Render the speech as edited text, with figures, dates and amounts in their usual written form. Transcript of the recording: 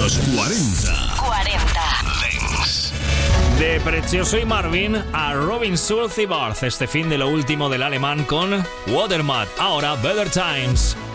Los 40. 40. Dance. De Precioso y Marvin a Robin Schulz y Barth. Este fin de lo último del alemán con Watermat. Ahora Better Times.